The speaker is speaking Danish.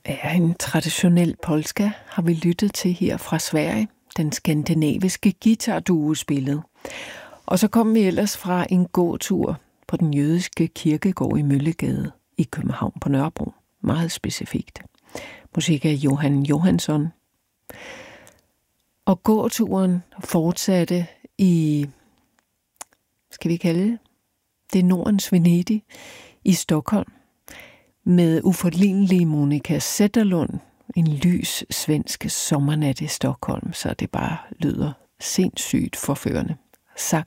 Ja, en traditionel polska har vi lyttet til her fra Sverige. Den skandinaviske guitarduo spillede. Og så kom vi ellers fra en gåtur på den jødiske kirkegård i Møllegade i København på Nørrebro. Meget specifikt. Musik af Johan Johansson. Og gåturen fortsatte i, skal vi kalde det Nordens Venedig i Stockholm, med uforlignelige Monica Zetterlund, en lys svensk sommernat i Stockholm, så det bare lyder sindssygt forførende.